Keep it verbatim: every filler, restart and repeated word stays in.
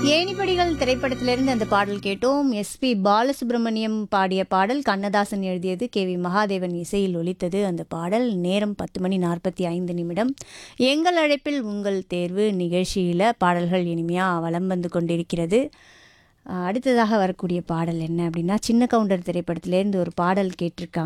ஏணிப்படிகள் திரைப்படத்திலிருந்து அந்த பாடல் கேட்டோம். எஸ்பி பாலசுப்ரமணியம் பாடிய பாடல், கண்ணதாசன் எழுதியது, கே வி மகாதேவன் இசையில் ஒலித்தது அந்த பாடல். நேரம் பத்து மணி நாற்பத்தி ஐந்து நிமிடம். எங்கள் அழைப்பில் உங்கள் தேர்வு நிகழ்ச்சியில் பாடல்கள் இனிமையாக வலம் வந்து கொண்டிருக்கிறது. அடுத்ததாக வரக்கூடிய பாடல் என்ன அப்படின்னா, சின்ன கவுண்டர் திரைப்படத்திலேருந்து ஒரு பாடல் கேட்டிருக்காங்க.